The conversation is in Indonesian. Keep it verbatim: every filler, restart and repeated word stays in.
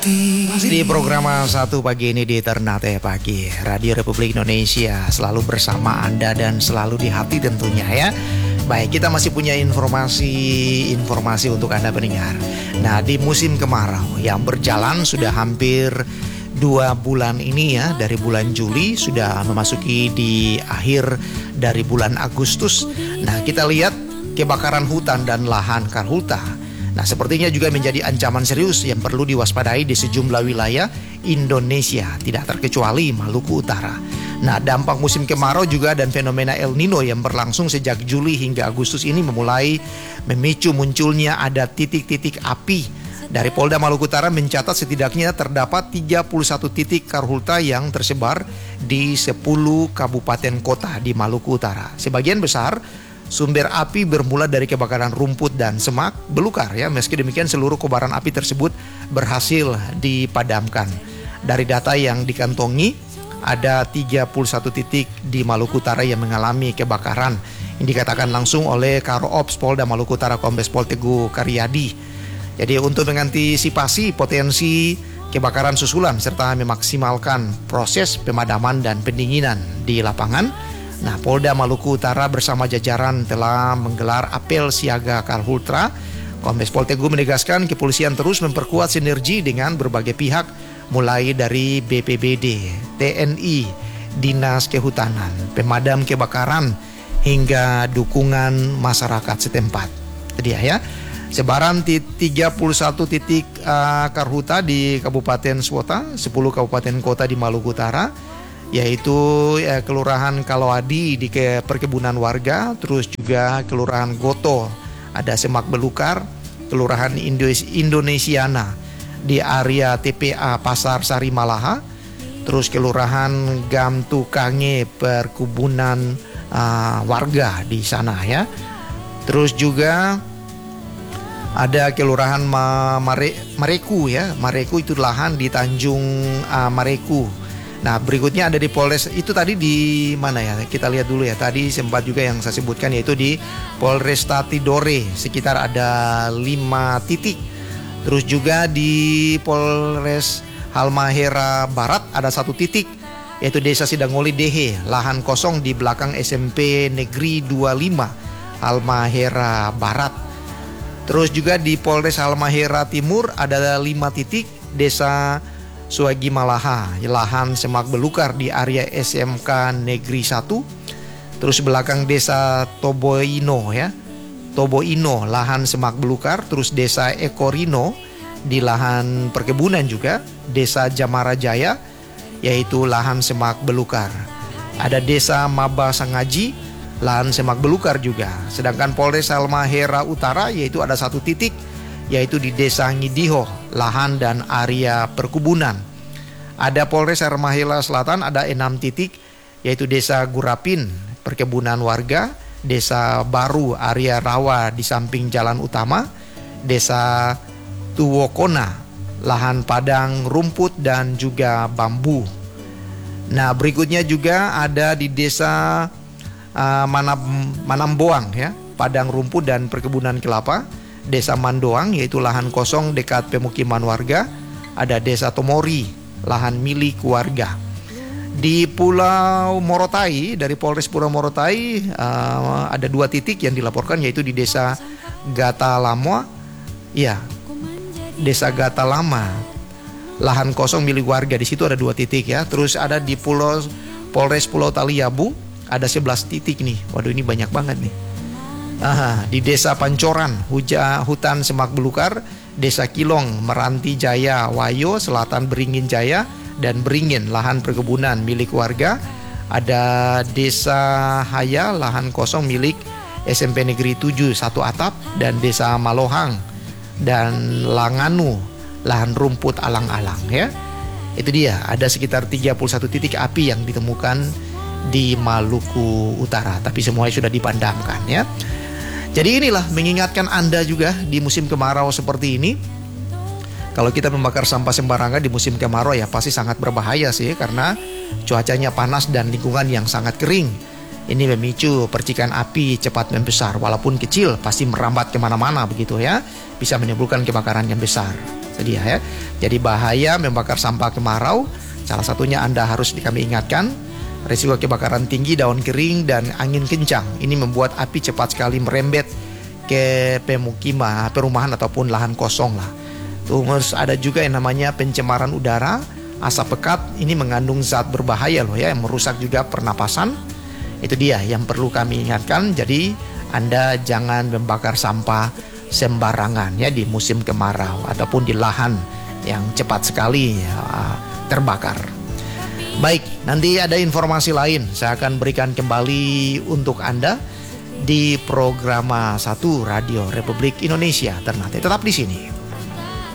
Masih di program satu pagi ini di Ternate Pagi Radio Republik Indonesia, selalu bersama Anda dan selalu di hati tentunya ya. Baik, kita masih punya informasi-informasi untuk Anda pendengar. Nah, di musim kemarau yang berjalan sudah hampir dua bulan ini ya, dari bulan Juli sudah memasuki di akhir dari bulan Agustus. Nah, kita lihat kebakaran hutan dan lahan karhutla. Nah, sepertinya juga menjadi ancaman serius yang perlu diwaspadai di sejumlah wilayah Indonesia, tidak terkecuali Maluku Utara. Nah, dampak musim kemarau juga dan fenomena El Nino yang berlangsung sejak Juli hingga Agustus ini memulai memicu munculnya ada titik-titik api. Dari Polda Maluku Utara mencatat setidaknya terdapat tiga puluh satu titik karhutla yang tersebar di sepuluh kabupaten kota di Maluku Utara. Sebagian besar sumber api bermula dari kebakaran rumput dan semak belukar ya. Meski demikian seluruh kobaran api tersebut berhasil dipadamkan. Dari data yang dikantongi ada tiga puluh satu titik di Maluku Utara yang mengalami kebakaran. Ini dikatakan langsung oleh Karo Ops Polda Maluku Utara Kombes Pol Teguh Karyadi. Jadi untuk mengantisipasi potensi kebakaran susulan serta memaksimalkan proses pemadaman dan pendinginan di lapangan, nah, Polda Maluku Utara bersama jajaran telah menggelar apel siaga karhutla. Kombes Pol Teguh menegaskan kepolisian terus memperkuat sinergi dengan berbagai pihak, mulai dari B P B D, T N I, Dinas Kehutanan, pemadam kebakaran, hingga dukungan masyarakat setempat. Jadi ya, sebaran tiga puluh satu titik uh, karhutla di Kabupaten Swota, sepuluh kabupaten kota di Maluku Utara, yaitu ya, Kelurahan Kalawadi di ke perkebunan warga, terus juga Kelurahan Goto, ada semak belukar, Kelurahan Indonesiana di area T P A Pasar Sari Malaha, terus Kelurahan Gamtukange perkebunan uh, warga di sana ya. Terus juga ada Kelurahan Ma- Mare- Mareku ya, Mareku itu lahan di Tanjung uh, Mareku. Nah, berikutnya ada di Polres, itu tadi di mana ya? Kita lihat dulu ya. Tadi sempat juga yang saya sebutkan yaitu di Polresta Tidore, sekitar ada lima titik. Terus juga di Polres Halmahera Barat ada satu titik, yaitu Desa Sidangoli Dehe, lahan kosong di belakang S M P Negeri dua puluh lima Halmahera Barat. Terus juga di Polres Halmahera Timur ada lima titik, Desa Suagi Malaha, lahan semak belukar di area S M K Negeri satu. Terus belakang Desa Toboino ya, Toboino lahan semak belukar. Terus Desa Ekorino di lahan perkebunan juga, Desa Jamara Jaya yaitu lahan semak belukar. Ada Desa Maba Sangaji, lahan semak belukar juga. Sedangkan Polres Halmahera Utara yaitu ada satu titik, yaitu di Desa Ngidiho, lahan dan area perkebunan. Ada Polres Halmahera Selatan ada enam titik, yaitu Desa Gurapin, perkebunan warga, Desa Baru, area rawa di samping jalan utama, Desa Tuwokona, lahan padang rumput dan juga bambu. Nah, berikutnya juga ada di Desa uh, Manam, Manamboang ya, padang rumput dan perkebunan kelapa. Desa Mandoang yaitu lahan kosong dekat pemukiman warga. Ada Desa Tomori, lahan milik warga. Di Pulau Morotai, dari Polres Pulau Morotai uh, ada dua titik yang dilaporkan, yaitu di Desa Gata Lama, ya, Desa Gata Lama, lahan kosong milik warga. Di situ ada dua titik ya. Terus ada di Pulau Polres Pulau Taliabu ada sebelas titik nih. Waduh, ini banyak banget nih. Aha, di Desa Pancoran, huja, hutan semak belukar, Desa Kilong, Meranti Jaya, Wayo, Selatan Beringin Jaya, dan Beringin, lahan perkebunan milik warga. Ada Desa Haya, lahan kosong milik S M P Negeri tujuh, satu atap, dan Desa Malohang dan Langanu, lahan rumput alang-alang ya. Itu dia, ada sekitar tiga puluh satu titik api yang ditemukan di Maluku Utara, tapi semuanya sudah dipadamkan ya. Jadi inilah mengingatkan Anda juga di musim kemarau seperti ini. Kalau kita membakar sampah sembarangan di musim kemarau ya pasti sangat berbahaya sih, karena cuacanya panas dan lingkungan yang sangat kering. Ini memicu percikan api cepat membesar, walaupun kecil pasti merambat kemana-mana begitu ya, bisa menimbulkan kebakaran yang besar. Itu dia ya. Jadi bahaya membakar sampah kemarau. Salah satunya Anda harus kami ingatkan, risiko kebakaran tinggi, daun kering, dan angin kencang. Ini membuat api cepat sekali merembet ke pemukiman, perumahan ataupun lahan kosong lah. Terus ada juga yang namanya pencemaran udara. Asap pekat ini mengandung zat berbahaya loh ya, yang merusak juga pernapasan. Itu dia yang perlu kami ingatkan. Jadi Anda jangan membakar sampah sembarangan ya di musim kemarau ataupun di lahan yang cepat sekali ya, terbakar. Baik, nanti ada informasi lain saya akan berikan kembali untuk Anda di program satu Radio Republik Indonesia Ternate. Tetap di sini.